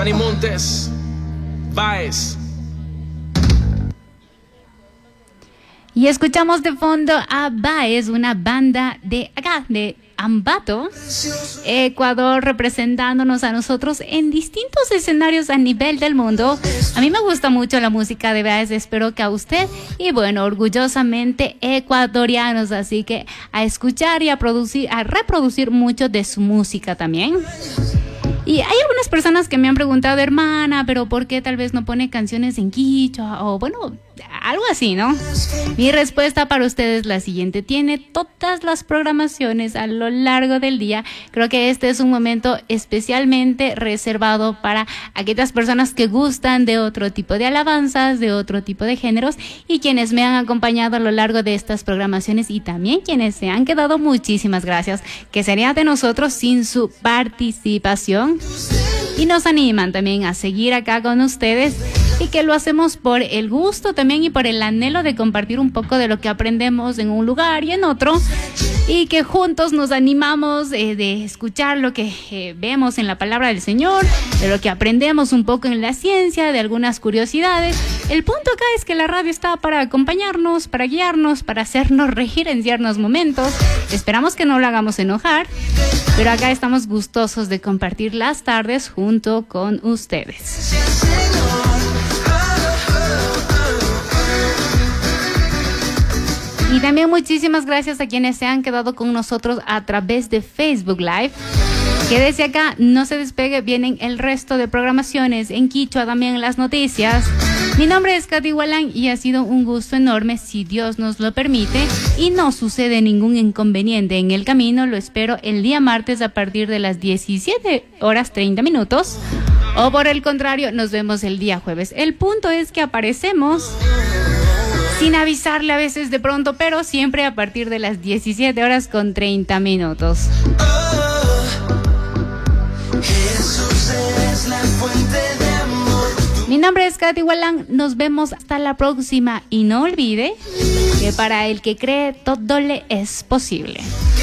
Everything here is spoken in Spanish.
Manny Montes, Baez. Y escuchamos de fondo a Baez, una banda de acá, de Ambato, Ecuador, representándonos a nosotros en distintos escenarios a nivel del mundo. A mí me gusta mucho la música de Baez, espero que a usted. Y bueno, orgullosamente ecuatorianos, así que a escuchar y a reproducir mucho de su música también. Y hay algunas personas que me han preguntado, hermana, pero ¿por qué tal vez no pone canciones en quichua? O bueno, algo así, ¿no? Mi respuesta para ustedes es la siguiente. Tiene todas las programaciones a lo largo del día. Creo que este es un momento especialmente reservado para aquellas personas que gustan de otro tipo de alabanzas, de otro tipo de géneros, y quienes me han acompañado a lo largo de estas programaciones, y también quienes se han quedado, muchísimas gracias. ¿Qué sería de nosotros sin su participación? Y nos animan también a seguir acá con ustedes, y que lo hacemos por el gusto también y por el anhelo de compartir un poco de lo que aprendemos en un lugar y en otro, y que juntos nos animamos de escuchar lo que vemos en la palabra del Señor, de lo que aprendemos un poco en la ciencia, de algunas curiosidades. El punto acá es que la radio está para acompañarnos, para guiarnos, para hacernos regir en ciertos momentos. Esperamos que no lo hagamos enojar, pero acá estamos gustosos de compartir las tardes junto con ustedes. Y también muchísimas gracias a quienes se han quedado con nosotros a través de Facebook Live. Quédese acá, no se despegue, vienen el resto de programaciones en quichua, también las noticias. Mi nombre es Katy Gualán y ha sido un gusto enorme, si Dios nos lo permite y no sucede ningún inconveniente en el camino. Lo espero el día martes a partir de las 17:30, o por el contrario, nos vemos el día jueves. El punto es que aparecemos sin avisarle a veces de pronto, pero siempre a partir de las 17:30. Jesús es la fuente de amor. Mi nombre es Katy Gualán, nos vemos hasta la próxima y no olvide que para el que cree todo le es posible.